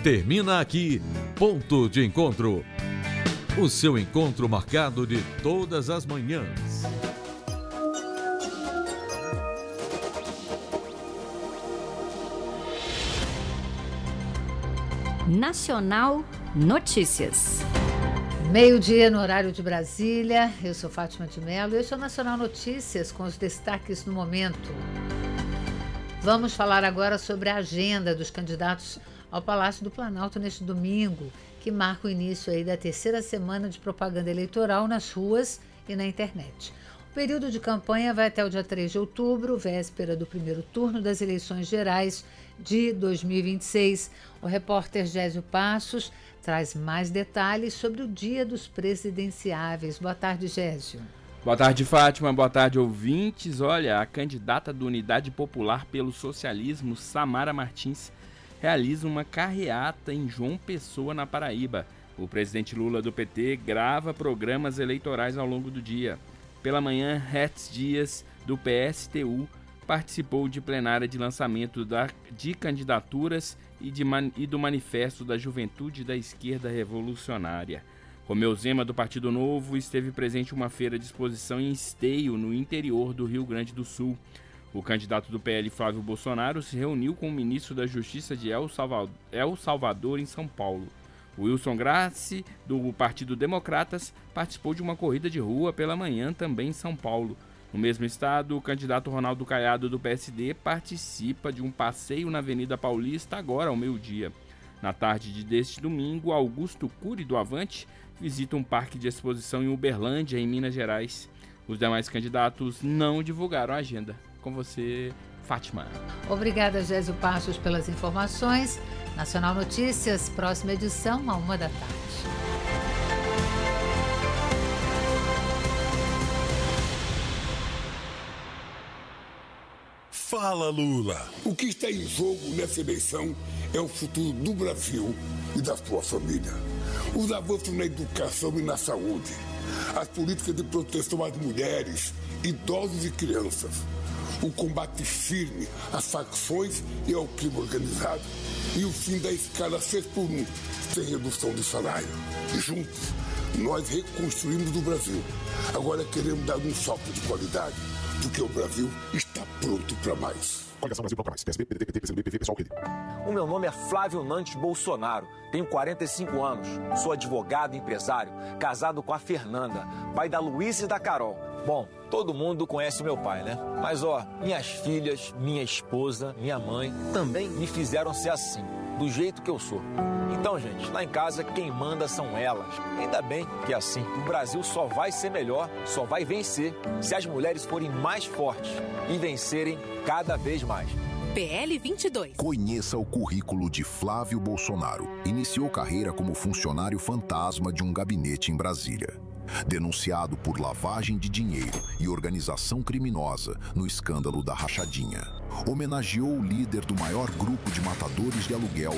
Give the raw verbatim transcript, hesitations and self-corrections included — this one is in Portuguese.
Termina aqui, Ponto de Encontro. O seu encontro marcado de todas as manhãs. Nacional Notícias. Meio-dia no horário de Brasília. Eu sou Fátima de Mello e este é o Nacional Notícias com os destaques do momento. Vamos falar agora sobre a agenda dos candidatos ao Palácio do Planalto neste domingo, que marca o início aí da terceira semana de propaganda eleitoral nas ruas e na internet. O período de campanha vai até o dia três de outubro, véspera do primeiro turno das eleições gerais de dois mil e vinte e seis. O repórter Gésio Passos traz mais detalhes sobre o Dia dos Presidenciáveis. Boa tarde, Gésio. Boa tarde, Fátima. Boa tarde, ouvintes. Olha, a candidata do Unidade Popular pelo Socialismo, Samara Martins, realiza uma carreata em João Pessoa, na Paraíba. O presidente Lula do P T grava programas eleitorais ao longo do dia. Pela manhã, Hertz Dias, do P S T U, participou de plenária de lançamento da, de candidaturas e, de, e do Manifesto da Juventude da Esquerda Revolucionária. Romeu Zema, do Partido Novo, esteve presente em uma feira de exposição em Esteio, no interior do Rio Grande do Sul. O candidato do P L, Flávio Bolsonaro, se reuniu com o ministro da Justiça de El Salvador, El Salvador em São Paulo. Wilson Grassi, do Partido Democratas, participou de uma corrida de rua pela manhã também em São Paulo. No mesmo estado, o candidato Ronaldo Caiado, do P S D, participa de um passeio na Avenida Paulista agora ao meio-dia. Na tarde de deste domingo, Augusto Cury, do Avante, visita um parque de exposição em Uberlândia, em Minas Gerais. Os demais candidatos não divulgaram a agenda. Com você, Fátima. Obrigada, Gésio Passos, pelas informações. Nacional Notícias, próxima edição, à uma da tarde. Fala, Lula! O que está em jogo nessa eleição é o futuro do Brasil e da sua família. Os avanços na educação e na saúde, as políticas de proteção às mulheres, idosos e crianças, o combate firme às facções e ao crime organizado e o fim da escala seis por um, sem redução de salário. Juntos, nós reconstruímos o Brasil. Agora queremos dar um salto de qualidade, porque o Brasil está pronto para mais. Coligação Brasil Procura Mais. P S B, P D T, P T, P C do B, P V, Pessoal, Rede. O meu nome é Flávio Nantes Bolsonaro. Tenho quarenta e cinco anos. Sou advogado e empresário, casado com a Fernanda, pai da Luísa e da Carol. Bom, todo mundo conhece o meu pai, né? Mas, ó, minhas filhas, minha esposa, minha mãe também me fizeram ser assim, do jeito que eu sou. Então, gente, lá em casa quem manda são elas. Ainda bem que é assim. O Brasil só vai ser melhor, só vai vencer se as mulheres forem mais fortes e vencerem cada vez mais. P L vinte e dois. Conheça o currículo de Flávio Bolsonaro. Iniciou carreira como funcionário fantasma de um gabinete em Brasília. Denunciado por lavagem de dinheiro e organização criminosa no escândalo da rachadinha. Homenageou o líder do maior grupo de matadores de aluguel